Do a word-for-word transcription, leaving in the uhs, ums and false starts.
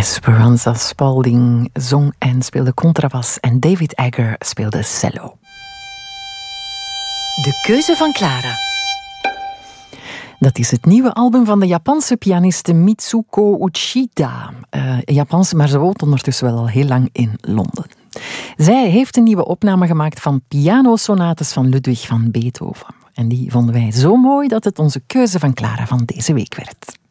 Esperanza Spalding zong en speelde contrabas en David Egger speelde cello. De keuze van Clara. Dat is het nieuwe album van de Japanse pianiste Mitsuko Uchida. Uh, Japans, maar ze woont ondertussen wel al heel lang in Londen. Zij heeft een nieuwe opname gemaakt van pianosonates van Ludwig van Beethoven. En die vonden wij zo mooi dat het onze keuze van Clara van deze week werd.